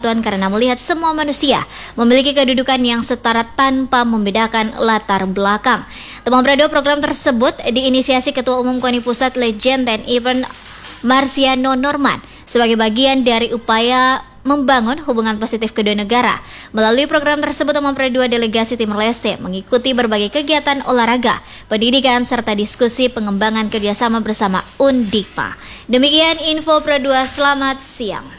persatuan karena melihat semua manusia memiliki kedudukan yang setara tanpa membedakan latar belakang. Teman Radio program tersebut diinisiasi Ketua Umum KONI Pusat Legend dan Event Marciano Norman sebagai bagian dari upaya membangun hubungan positif kedua negara. Melalui program tersebut, Teman Radio Delegasi Timor Leste mengikuti berbagai kegiatan olahraga, pendidikan, serta diskusi pengembangan kerjasama bersama Undikpa. Demikian info Pro 2, selamat siang.